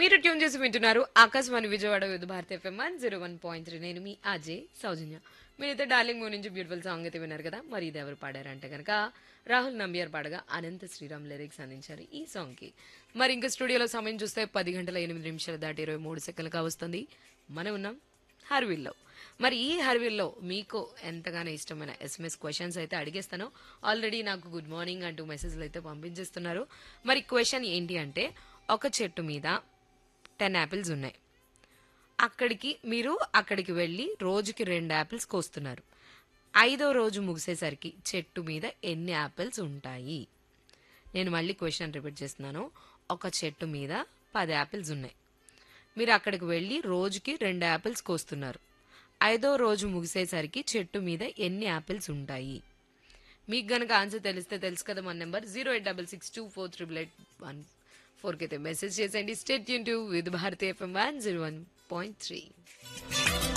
మీరు ట్యూన్ చేసి వింటున్నారు ఆకాశవాణి విజయవాడ విత్ భారతి ఎఫ్ఎం 101.3. నేను మీ అజయ్ సౌజన్య. మీరైతే డార్లింగ్ మూవ్ నుంచి బ్యూటిఫుల్ సాంగ్ అయితే విన్నారు కదా. మరి ఇది ఎవరు పాడారంటే కనుక రాహుల్ నంబియార్ పాడగా అనంత శ్రీరామ్ లిరిక్స్ అందించారు ఈ సాంగ్ కి. మరి ఇంకా స్టూడియోలో సమయం చూస్తే 10 గంటల 8 నిమిషాలు దాటి 23 సెకండ్లుగా వస్తుంది. మనం ఉన్నాం హర్విల్లో. మరి ఈ హర్విల్లో మీకు ఎంతగానో ఇష్టమైన ఎస్ఎంఎస్ క్వశ్చన్స్ అయితే అడిగేస్తాను. ఆల్రెడీ నాకు గుడ్ మార్నింగ్ అంటూ మెసేజ్లు అయితే పంపించేస్తున్నారు. మరి క్వశ్చన్ ఏంటి అంటే, ఒక చెట్టు మీద 10 యాపిల్స్ ఉన్నాయి. అక్కడికి వెళ్ళి రోజుకి 2 యాపిల్స్ కోస్తున్నారు. 5వ రోజు ముగిసేసరికి చెట్టు మీద ఎన్ని యాపిల్స్ ఉంటాయి? నేను మళ్ళీ క్వశ్చన్ రిపీట్ చేస్తున్నాను. ఒక చెట్టు మీద 10 యాపిల్స్ ఉన్నాయి. మీరు అక్కడికి వెళ్ళి రోజుకి 2 యాపిల్స్ కోస్తున్నారు. 5వ రోజు ముగిసేసరికి చెట్టు మీద ఎన్ని యాపిల్స్ ఉంటాయి? మీకు గనక ఆన్సర్ తెలిస్తే తెలుసు కదా, మన నెంబర్ 08662438814 కి అయితే మెసేజ్ చేసేయండి. State Yoon to with Bharati FM 101.3.